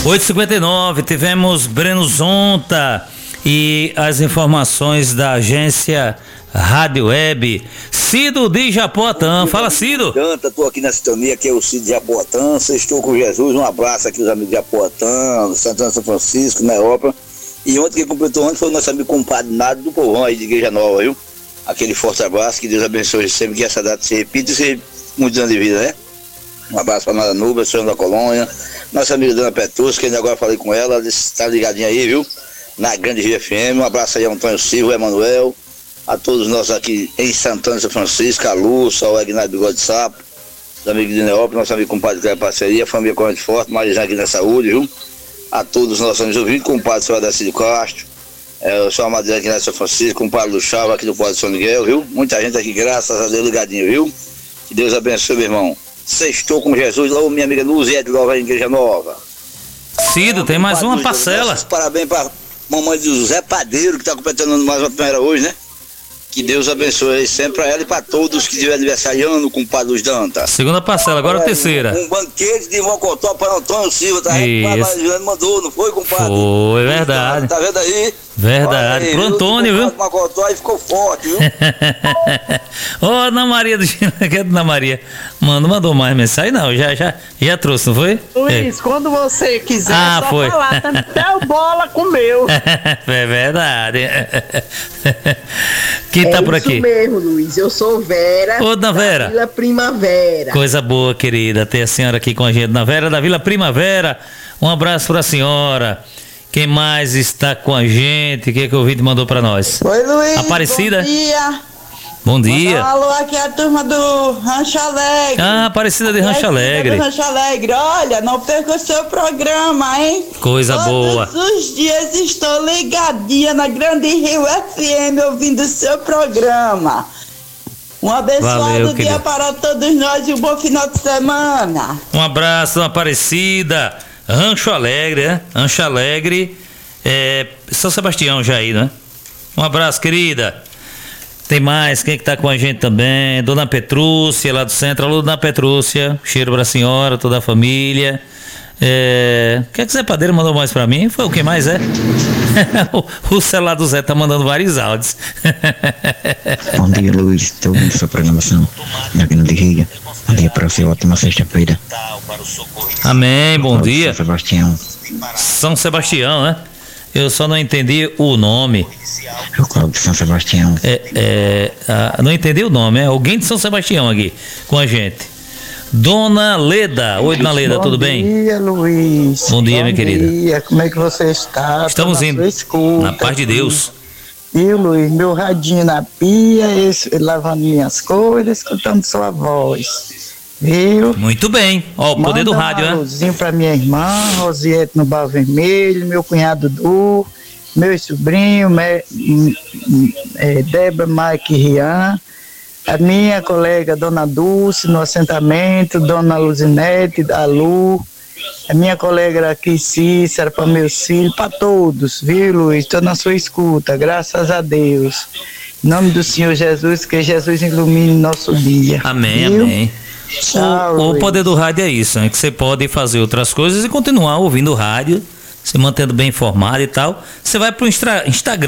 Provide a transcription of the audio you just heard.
8h59, tivemos Breno Zonta e as informações da agência Rádio Web. Cido de Japoatã, fala Cido. Estou aqui na sintonia, que é o Cido de Japoatã. Estou com Jesus, um abraço aqui aos amigos de Japoatã, Santana São Francisco, na Europa. E ontem, quem completou ontem foi o nosso amigo compadre Nado do Povão aí de Igreja Nova, viu? Aquele forte abraço, que Deus abençoe sempre, que essa data se repita e se muitos anos de vida, né? Um abraço para Nada Nubia, Senhor da Colônia, nossa amiga Dona Petrusca, que ainda agora falei com ela está ligadinha aí, viu? Na Grande Rio FM, um abraço aí a Antônio Silva, Emanuel, a todos nós aqui em Santana São Francisco, a Lúcia, o Aguinaldo Bigode de Sapo, os amigos de Neópolis, nosso amigo compadre Cléber Parceria, a família Corrente Forte, Marizão aqui na Saúde, viu? A todos os nossos amigos ouvintes, compadre Sr. Adacílio Castro, o Sr. Madeira aqui na São Francisco, compadre Luchava aqui do Pó de São Miguel, viu? Muita gente aqui, graças a Deus, ligadinho, viu? Que Deus abençoe, meu irmão. Sextou com Jesus, lá minha amiga Luziette Nova, em Igreja Nova. Cido, tem mais uma parcela. Parabéns para mamãe do José Padeiro, que está completando mais uma primeira hoje, né? Que Deus abençoe sempre para ela e para todos que estiverem aniversariando com o Padre Luiz Danta. Segunda parcela, agora a terceira. Um banquete de Mocotó para Antônio Silva, tá? O mandou, não foi, compadre? Foi, verdade. Tá vendo aí? Verdade, aí, pro Antônio, viu? Mocotó aí ficou forte, viu? Ô, Ana Maria do Chile, que é Ana Maria. Mandou mais mensagem? Não, já trouxe, não foi? Luiz, quando você quiser, só foi. falar, até o bola comeu. É verdade. Quem tá por aqui? Isso mesmo, Luiz, eu sou Vera. Ô, Dona Vera. Da Vila Primavera. Coisa boa, querida, ter a senhora aqui com a gente, Dona Vera, da Vila Primavera. Um abraço pra senhora. Quem mais está com a gente? O que é que o ouvinte mandou pra nós? Oi, Luiz. Aparecida? Bom dia. Bom dia. Alô, aqui é a turma do Rancho Alegre. Ah, Aparecida de Rancho Alegre. Do Rancho Alegre. Olha, não perca o seu programa, hein? Coisa boa. Todos os dias estou ligadinha na Grande Rio FM ouvindo o seu programa. Um abençoado dia para todos nós e um bom final de semana. Um abraço, Dona Aparecida. Rancho Alegre, né? Rancho Alegre, São Sebastião já aí, né? Um abraço, querida. Tem mais, quem é que tá com a gente também? Dona Petrúcia, lá do centro. Alô, Dona Petrúcia, cheiro pra senhora, toda a família. O que é que Zé Padeiro mandou mais pra mim? Foi o que mais é? O celular do Zé tá mandando vários áudios. Bom dia, Luiz. Estou ouvindo sua programação na Grande Rio. Bom dia para você, ótima sexta-feira. Amém, bom dia. São Sebastião. São Sebastião, né? Eu só não entendi o nome. O Cláudio de São Sebastião. Não entendi o nome, é alguém de São Sebastião aqui com a gente. Dona Leda. Oi, Dona Leda, tudo bem? Bom dia, Luiz. Bom dia, minha querida. Bom dia, como é que você está? Estamos indo, na paz de Deus. E Luiz, meu radinho na pia, lavando minhas coisas, escutando sua voz. Viu? Muito bem. Ó, o poder do rádio, né? Um alôzinho pra minha irmã, Rosiette no Bar Vermelho, meu cunhado Du, meu sobrinho, Débora, Mike e Rian, a minha colega Dona Dulce no assentamento, Dona Luzinete, da Lu, a minha colega aqui Cícera, para meus filhos, para todos, viu, Luiz? Estou na sua escuta, graças a Deus. Em nome do Senhor Jesus, que Jesus ilumine nosso dia. Amém, viu? amém. O poder do rádio é isso, né? Que você pode fazer outras coisas e continuar ouvindo o rádio, se mantendo bem informado e tal. Você vai pro Instagram.